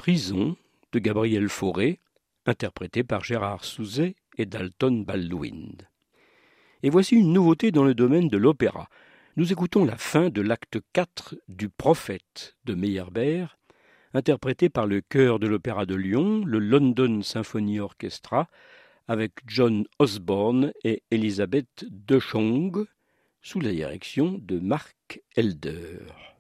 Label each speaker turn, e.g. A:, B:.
A: Prison de Gabriel Fauré, interprété par Gérard Souzet et Dalton Baldwin. Et voici une nouveauté dans le domaine de l'opéra. Nous écoutons la fin de l'acte 4 du Prophète de Meyerbeer, interprété par le chœur de l'Opéra de Lyon, le London Symphony Orchestra, avec John Osborne et Elisabeth de Jong, sous la direction de Mark Elder.